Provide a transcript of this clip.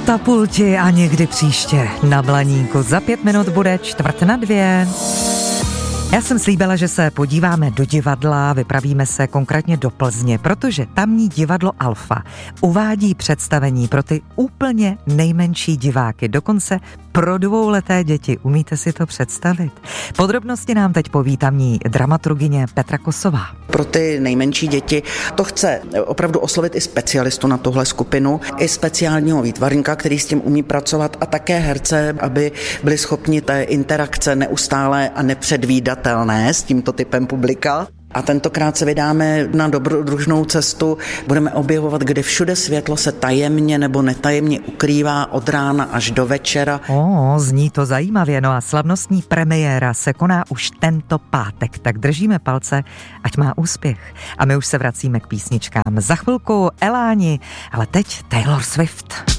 Katapulti a někdy příště na Blaníku. Za 5 minut bude 1:45. Já jsem slíbila, že se podíváme do divadla, vypravíme se konkrétně do Plzně, protože tamní divadlo Alfa uvádí představení pro ty úplně nejmenší diváky, dokonce pro 2leté děti. Umíte si to představit? Podrobnosti nám teď poví tamní dramaturgyně Petra Kosová. Pro ty nejmenší děti to chce opravdu oslovit i specialistu na tuhle skupinu, i speciálního výtvarníka, který s tím umí pracovat, a také herce, aby byli schopni té interakce neustálé a nepředvídatelné s tímto typem publika. A tentokrát se vydáme na dobrodružnou cestu, budeme objevovat, kde všude světlo se tajemně nebo netajemně ukrývá od rána až do večera. Zní to zajímavě, no a slavnostní premiéra se koná už tento pátek, tak držíme palce, ať má úspěch. A my už se vracíme k písničkám. Za chvilku Eláni, ale teď Taylor Swift.